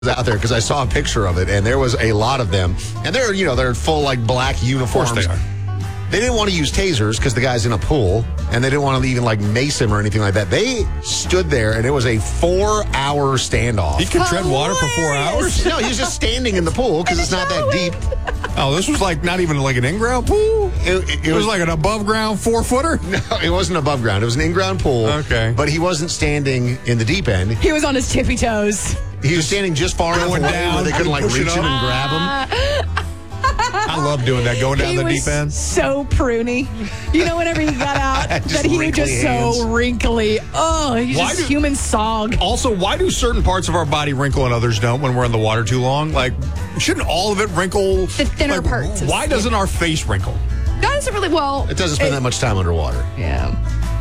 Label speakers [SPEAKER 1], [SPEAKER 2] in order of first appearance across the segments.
[SPEAKER 1] out there because I saw a picture of it, and there was a lot of them, and they're full like black uniforms.
[SPEAKER 2] Of course they are.
[SPEAKER 1] They didn't want to use tasers because the guy's in a pool, and they didn't want to even like mace him or anything like that. They stood there, and it was a 4-hour standoff.
[SPEAKER 2] He could tread water for 4 hours?
[SPEAKER 1] No, he was just standing in the pool because it's not that deep.
[SPEAKER 2] Oh, this was like not even like an in-ground pool? It was like an above-ground 4-footer?
[SPEAKER 1] No, it wasn't above ground. It was an in-ground pool.
[SPEAKER 2] Okay.
[SPEAKER 1] But he wasn't standing in the deep end.
[SPEAKER 3] He was on his tippy toes.
[SPEAKER 1] He was standing just far enough away where they couldn't like
[SPEAKER 2] push it
[SPEAKER 1] reach him
[SPEAKER 2] up.
[SPEAKER 1] and grab him.
[SPEAKER 2] I love doing that, going down
[SPEAKER 3] He
[SPEAKER 2] the
[SPEAKER 3] was
[SPEAKER 2] deep end.
[SPEAKER 3] so pruny. You know, whenever he got out,
[SPEAKER 1] Just
[SPEAKER 3] that he was
[SPEAKER 1] wrinkly
[SPEAKER 3] just
[SPEAKER 1] hands.
[SPEAKER 3] so wrinkly. Oh, he's
[SPEAKER 2] Why
[SPEAKER 3] just
[SPEAKER 2] do-
[SPEAKER 3] human sog.
[SPEAKER 2] Also, why do certain parts of our body wrinkle and others don't when we're in the water too long? Like, shouldn't all of it wrinkle?
[SPEAKER 3] The thinner
[SPEAKER 2] like,
[SPEAKER 3] parts of
[SPEAKER 2] Why
[SPEAKER 3] skin.
[SPEAKER 2] doesn't our face wrinkle?
[SPEAKER 3] That isn't really well.
[SPEAKER 1] It doesn't spend that much time underwater.
[SPEAKER 3] Yeah.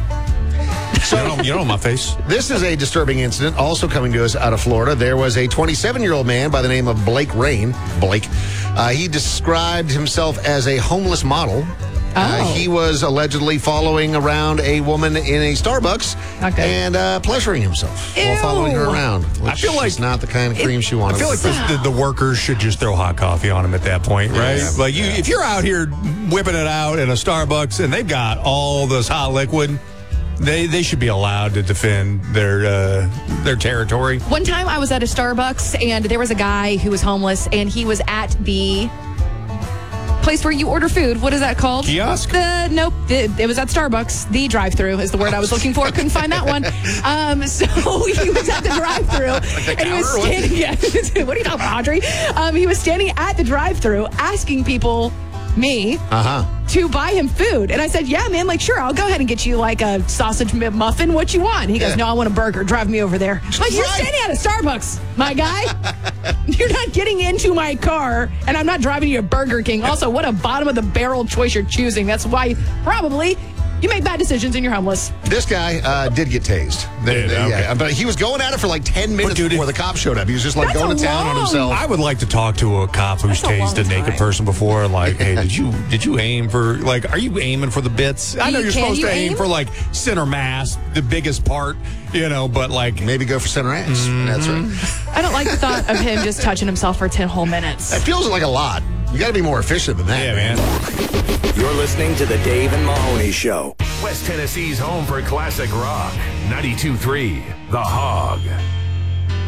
[SPEAKER 2] You know my face.
[SPEAKER 1] This is a disturbing incident also coming to us out of Florida. There was a 27-year-old man by the name of Blake Rain. He described himself as a homeless model. He was allegedly following around a woman in a Starbucks and pleasuring himself while following her around. Which
[SPEAKER 2] I feel like
[SPEAKER 1] is not the kind of cream she wanted.
[SPEAKER 2] I feel like the workers should just throw hot coffee on him at that point, right?
[SPEAKER 1] Yeah.
[SPEAKER 2] Like if you're out here whipping it out in a Starbucks and they've got all this hot liquid, they should be allowed to defend their territory.
[SPEAKER 3] One time I was at a Starbucks and there was a guy who was homeless and he was at the place where you order food. What is that called?
[SPEAKER 2] Kiosk?
[SPEAKER 3] Nope. It was at Starbucks. The drive-thru is the word I was looking for. Couldn't find that one. So he was at the drive-thru and he was standing. Yeah. What are you talking about, Audrey? He was standing at the drive-thru asking people, me, to buy him food. And I said, yeah, man, like, sure, I'll go ahead and get you like a sausage muffin. What you want? He goes, no, I want a burger. Drive me over there. I'm like, you're standing at a Starbucks, my guy. You're not getting into my car, and I'm not driving you to Burger King. Also, what a bottom of the barrel choice you're choosing. That's why probably you make bad decisions and you're homeless.
[SPEAKER 1] This guy did get tased. Yeah, but he was going at it for like 10 minutes before the cop showed up. He was just like
[SPEAKER 3] That's
[SPEAKER 1] going to town on himself.
[SPEAKER 2] I would like to talk to a cop who's
[SPEAKER 3] That's a
[SPEAKER 2] tased a
[SPEAKER 3] long
[SPEAKER 2] naked
[SPEAKER 3] time.
[SPEAKER 2] person before. Like, hey, did you aim for, like, are you aiming for the bits? I know you're
[SPEAKER 3] Can
[SPEAKER 2] supposed
[SPEAKER 3] you
[SPEAKER 2] to aim
[SPEAKER 3] aim?
[SPEAKER 2] for, like, center mass, the biggest part, but, like,
[SPEAKER 1] Maybe go for center ass. That's right.
[SPEAKER 3] I don't like the thought of him just touching himself for 10 whole minutes.
[SPEAKER 1] That feels like a lot. You got to be more efficient than that.
[SPEAKER 2] yeah, man.
[SPEAKER 4] You're listening to The Dave and Mahoney Show.
[SPEAKER 5] West Tennessee's home for classic rock. 92.3 The Hog.